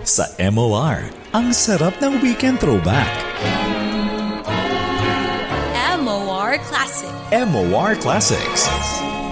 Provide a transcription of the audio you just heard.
sa MOR. Ang sarap ng weekend throwback. MOR Classic. MOR Classics.